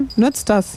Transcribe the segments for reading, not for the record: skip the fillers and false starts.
nützt das?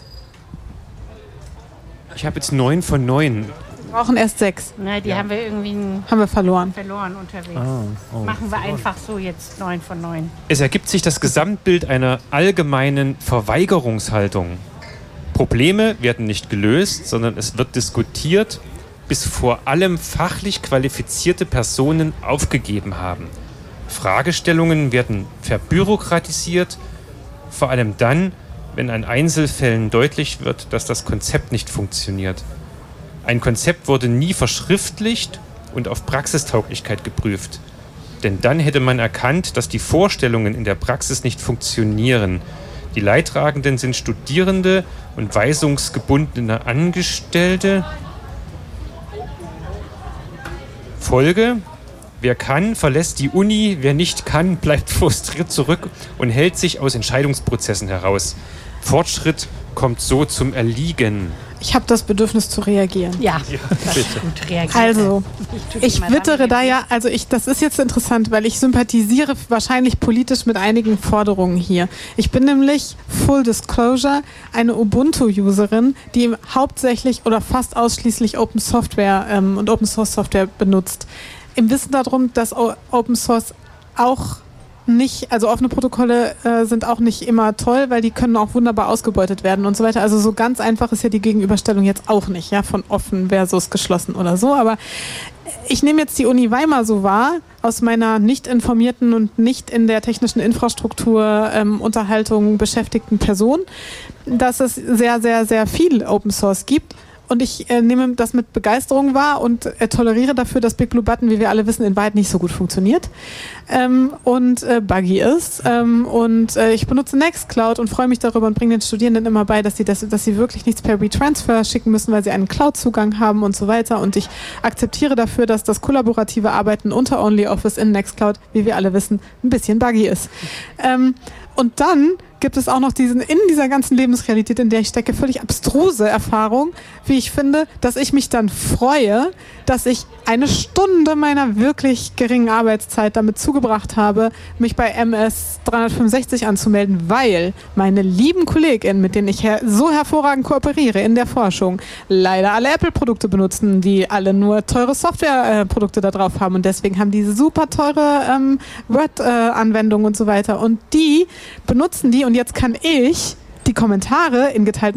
Ich habe jetzt 9 von 9. Wir brauchen erst 6. Na, die haben wir irgendwie verloren unterwegs. Machen wir einfach so jetzt 9 von 9. Es ergibt sich das Gesamtbild einer allgemeinen Verweigerungshaltung. Probleme werden nicht gelöst, sondern es wird diskutiert, bis vor allem fachlich qualifizierte Personen aufgegeben haben. Fragestellungen werden verbürokratisiert, vor allem dann, wenn an Einzelfällen deutlich wird, dass das Konzept nicht funktioniert. Ein Konzept wurde nie verschriftlicht und auf Praxistauglichkeit geprüft. Denn dann hätte man erkannt, dass die Vorstellungen in der Praxis nicht funktionieren. Die Leidtragenden sind Studierende und weisungsgebundene Angestellte. Folge: Wer kann, verlässt die Uni, wer nicht kann, bleibt frustriert zurück und hält sich aus Entscheidungsprozessen heraus. Fortschritt kommt so zum Erliegen. Ich habe das Bedürfnis zu reagieren. Ja, das ist gut reagiert. Also, ich wittere da ja, das ist jetzt interessant, weil ich sympathisiere wahrscheinlich politisch mit einigen Forderungen hier. Ich bin nämlich, Full Disclosure, eine Ubuntu-Userin, die hauptsächlich oder fast ausschließlich Open Software und Open Source Software benutzt. Im Wissen darum, dass Open Source auch nicht, also offene Protokolle sind auch nicht immer toll, weil die können auch wunderbar ausgebeutet werden und so weiter. Also so ganz einfach ist ja die Gegenüberstellung jetzt auch nicht, ja, von offen versus geschlossen oder so. Aber ich nehme jetzt die Uni Weimar so wahr, aus meiner nicht informierten und nicht in der technischen Infrastruktur Unterhaltung beschäftigten Person, dass es sehr, sehr, sehr viel Open Source gibt. Und ich nehme das mit Begeisterung wahr und toleriere dafür, dass Big Blue Button, wie wir alle wissen, in Wahrheit nicht so gut funktioniert und buggy ist. Ich benutze Nextcloud und freue mich darüber und bringe den Studierenden immer bei, dass sie wirklich nichts per WeTransfer schicken müssen, weil sie einen Cloud-Zugang haben und so weiter. Und ich akzeptiere dafür, dass das kollaborative Arbeiten unter OnlyOffice in Nextcloud, wie wir alle wissen, ein bisschen buggy ist. Und dann gibt es auch noch in dieser ganzen Lebensrealität, in der ich stecke, völlig abstruse Erfahrung, wie ich finde, dass ich mich dann freue, dass ich eine Stunde meiner wirklich geringen Arbeitszeit damit zugebracht habe, mich bei MS 365 anzumelden, weil meine lieben KollegInnen, mit denen ich so hervorragend kooperiere in der Forschung, leider alle Apple-Produkte benutzen, die alle nur teure Software-Produkte da drauf haben und deswegen haben diese super teure Word-Anwendungen und so weiter und die benutzen die und jetzt kann ich die Kommentare in geteilten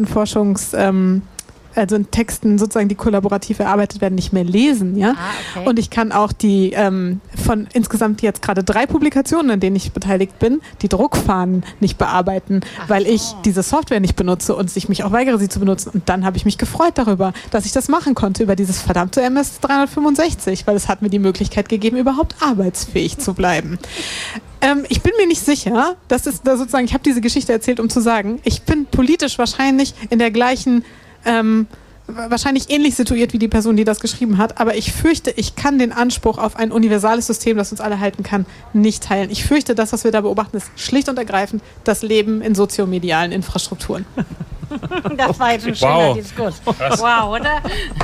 also in Texten sozusagen, die kollaborativ erarbeitet werden, nicht mehr lesen, ja. Okay. Und ich kann auch die von insgesamt jetzt gerade 3 Publikationen, an denen ich beteiligt bin, die Druckfahnen nicht bearbeiten, weil ich diese Software nicht benutze und ich mich auch weigere, sie zu benutzen. Und dann habe ich mich gefreut darüber, dass ich das machen konnte über dieses verdammte MS 365, weil es hat mir die Möglichkeit gegeben, überhaupt arbeitsfähig zu bleiben. Ich bin mir nicht sicher, das ist da sozusagen, ich habe diese Geschichte erzählt, um zu sagen, ich bin politisch wahrscheinlich in der gleichen wahrscheinlich ähnlich situiert wie die Person, die das geschrieben hat, aber ich fürchte, ich kann den Anspruch auf ein universales System, das uns alle halten kann, nicht teilen. Ich fürchte, das, was wir da beobachten, ist schlicht und ergreifend das Leben in soziomedialen Infrastrukturen. Das war jetzt ein schöner Diskurs. Wow, oder?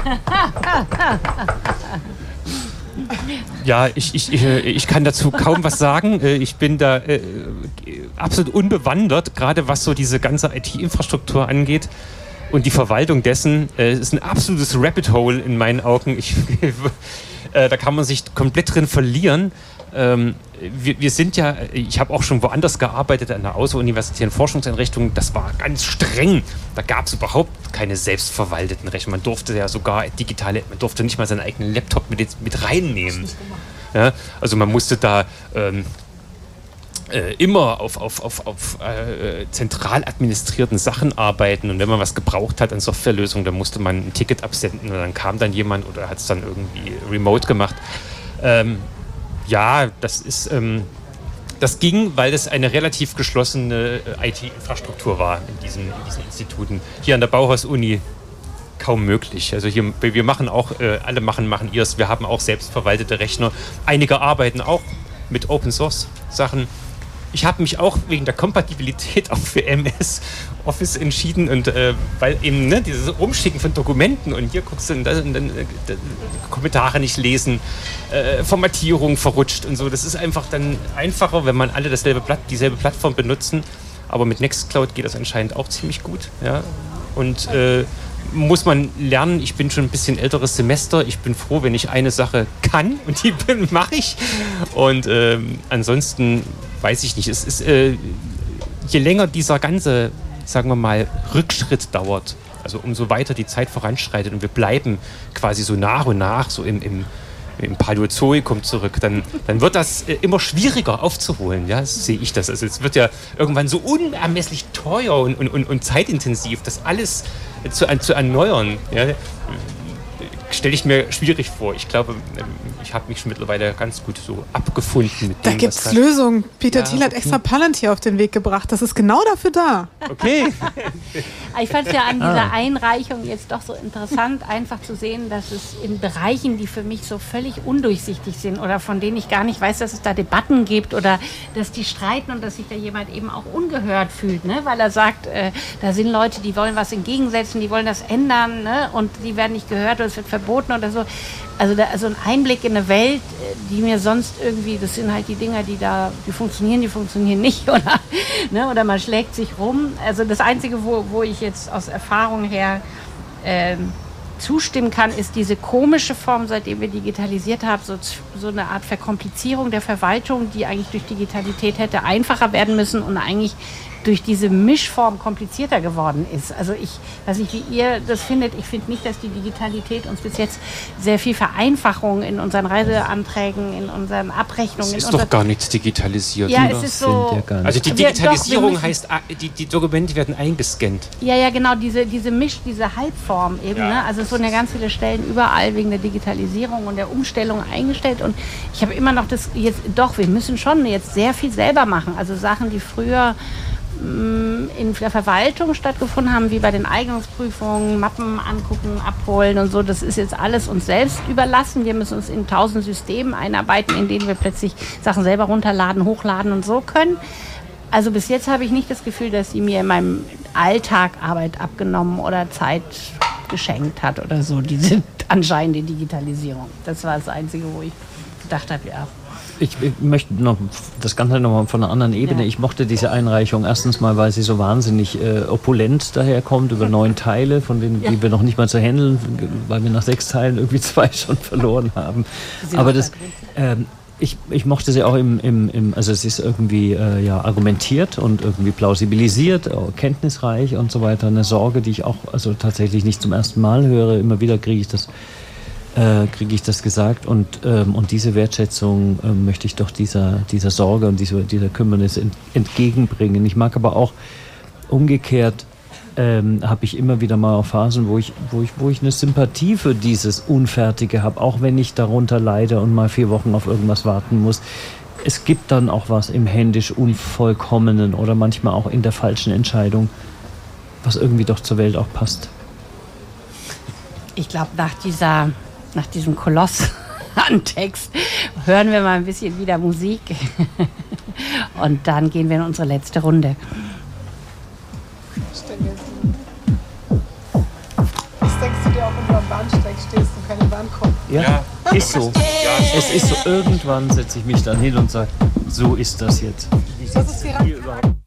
Ja, ich kann dazu kaum was sagen. Ich bin da absolut unbewandert, gerade was so diese ganze IT-Infrastruktur angeht. Und die Verwaltung dessen ist ein absolutes Rabbit Hole in meinen Augen. Da kann man sich komplett drin verlieren. Wir sind ja, ich habe auch schon woanders gearbeitet, an einer außeruniversitären Forschungseinrichtung. Das war ganz streng. Da gab es überhaupt keine selbstverwalteten Rechte. Man durfte ja sogar man durfte nicht mal seinen eigenen Laptop mit reinnehmen. Ja, also man musste da immer auf zentral administrierten Sachen arbeiten und wenn man was gebraucht hat an Softwarelösungen, dann musste man ein Ticket absenden und dann kam dann jemand oder hat es dann irgendwie remote gemacht. Ja, das ging, weil es eine relativ geschlossene IT-Infrastruktur war in diesen Instituten. Hier an der Bauhaus-Uni kaum möglich. Also hier, wir machen auch, alle machen ihrs. Wir haben auch selbstverwaltete Rechner. Einige arbeiten auch mit Open-Source-Sachen. Ich habe mich auch wegen der Kompatibilität auch für MS Office entschieden und weil eben dieses Umschicken von Dokumenten und hier guckst du und dann Kommentare nicht lesen, Formatierung verrutscht und so. Das ist einfach dann einfacher, wenn man alle dieselbe Plattform benutzen. aber mit Nextcloud geht das anscheinend auch ziemlich gut. Ja? Und muss man lernen. Ich bin schon ein bisschen älteres Semester. Ich bin froh, wenn ich eine Sache kann und die mache ich. Und ansonsten weiß ich nicht. Es ist, je länger dieser ganze, sagen wir mal, Rückschritt dauert, also umso weiter die Zeit voranschreitet und wir bleiben quasi so nach und nach so im Paläozoikum zurück, dann wird das immer schwieriger aufzuholen. Ja, so sehe ich das. Also es wird ja irgendwann so unermesslich teuer und zeitintensiv, das alles zu erneuern. Ja, stelle ich mir schwierig vor. Ich glaube, ich habe mich schon mittlerweile ganz gut so abgefunden mit dem. Da gibt es Lösungen. Peter Thiel hat extra Palantir auf den Weg gebracht. Das ist genau dafür da. Okay. Ich fand es ja an dieser Einreichung jetzt doch so interessant, einfach zu sehen, dass es in Bereichen, die für mich so völlig undurchsichtig sind oder von denen ich gar nicht weiß, dass es da Debatten gibt oder dass die streiten und dass sich da jemand eben auch ungehört fühlt, ne? Weil er sagt, da sind Leute, die wollen was entgegensetzen, die wollen das ändern, ne? Und die werden nicht gehört oder es wird verboten oder so. Also ein Einblick in eine Welt, die mir sonst irgendwie, das sind halt die Dinger, die funktionieren nicht oder, ne? Oder man schlägt sich rum. Also das Einzige, wo ich jetzt aus Erfahrung her zustimmen kann, ist diese komische Form, seitdem wir digitalisiert haben, so eine Art Verkomplizierung der Verwaltung, die eigentlich durch Digitalität hätte einfacher werden müssen und eigentlich durch diese Mischform komplizierter geworden ist. Also ich weiß nicht, wie ihr das findet. Ich finde nicht, dass die Digitalität uns bis jetzt sehr viel Vereinfachung in unseren Reiseanträgen, in unseren Abrechnungen... Es ist doch gar nichts digitalisiert. Ja, es ist so... Also die Digitalisierung heißt, die Dokumente werden eingescannt. Ja, genau, diese Halbform eben. Ja. Ne? Also es wurden ja ganz viele Stellen überall wegen der Digitalisierung und der Umstellung eingestellt. Und ich habe immer noch wir müssen schon jetzt sehr viel selber machen. Also Sachen, die früher in der Verwaltung stattgefunden haben, wie bei den Eignungsprüfungen, Mappen angucken, abholen und so. Das ist jetzt alles uns selbst überlassen. Wir müssen uns in 1000 Systemen einarbeiten, in denen wir plötzlich Sachen selber runterladen, hochladen und so können. Also bis jetzt habe ich nicht das Gefühl, dass sie mir in meinem Alltag Arbeit abgenommen oder Zeit geschenkt hat oder so, diese anscheinende Digitalisierung. Das war das Einzige, wo ich gedacht habe, ja. Ich möchte noch das Ganze nochmal von einer anderen Ebene. Ja. Ich mochte diese Einreichung erstens mal, weil sie so wahnsinnig opulent daherkommt, über 9 Teile, von denen die wir noch nicht mal zu handeln, weil wir nach 6 Teilen irgendwie 2 schon verloren haben. Aber ich mochte sie auch also es ist irgendwie argumentiert und irgendwie plausibilisiert, kenntnisreich und so weiter. Eine Sorge, die ich auch also tatsächlich nicht zum ersten Mal höre. Immer wieder kriege ich das gesagt und diese Wertschätzung möchte ich doch dieser Sorge und dieser Kümmernis entgegenbringen. Ich mag aber auch umgekehrt habe ich immer wieder mal auch Phasen, wo ich eine Sympathie für dieses Unfertige habe, auch wenn ich darunter leide und mal 4 Wochen auf irgendwas warten muss. Es gibt dann auch was im händisch Unvollkommenen oder manchmal auch in der falschen Entscheidung, was irgendwie doch zur Welt auch passt. Ich glaube, nach diesem Koloss an Text hören wir mal ein bisschen wieder Musik und dann gehen wir in unsere letzte Runde. Was denkst du dir auch, wenn du am Bahnsteig stehst und keine Bahn kommt? Ja, ist so. Es ist so, irgendwann setze ich mich dann hin und sage, so ist das jetzt. Das ist die